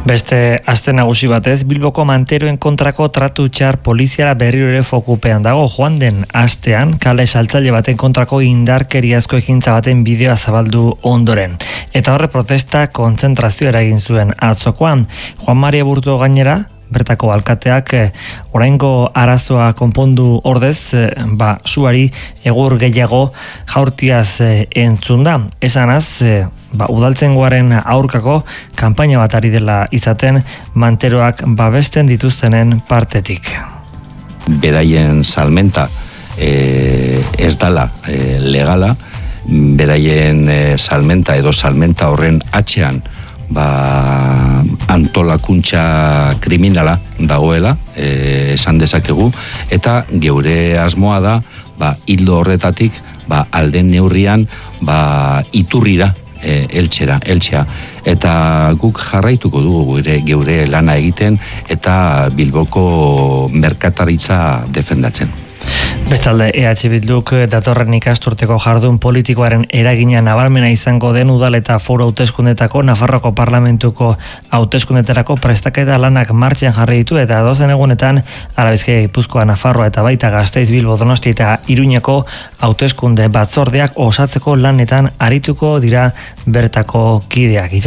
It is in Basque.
Beste aste nagusi batez, Bilboko manteroen kontrako tratu txar poliziara berriro ere fokupean dago. Joan den astean, kale saltzaile baten kontrako indarkeriazko ekintza baten bideoa zabaldu ondoren. Eta horre protesta kontzentrazio eragin zuen atzokoan. Juan Maria Burto gainera, bertako alkateak oraingo arazoa konpondu ordez, suari egur gehiago jaurtiaz entzun da. Esanaz, udaltzaingoaren aurkako kanpaina bat ari dela izaten manteroak babesten dituztenen partetik. Beraien salmenta ez dala legala, beraien salmenta edo salmenta horren atxean antolakuntza kriminala dagoela, esan dezakegu, eta geure asmoa da, hildo horretatik, alden neurrian, iturrira eltxea. Eta guk jarraituko dugu geure lana egiten, eta Bilboko merkataritza defendatzen. Bestalde, EH Bilduk datorren ikasturteko jardun politikoaren eragina nabarmena izango den udal eta foru hauteskundetako Nafarroako Parlamentuko hauteskundetarako prestaketa lanak martxan jarri ditu, eta dozen egunetan Bizkaia, Gipuzkoa, Nafarroa eta baita Gasteiz, Bilbo, Donosti eta Iruñeko hauteskunde batzordeak osatzeko lanetan arituko dira bertako kideak.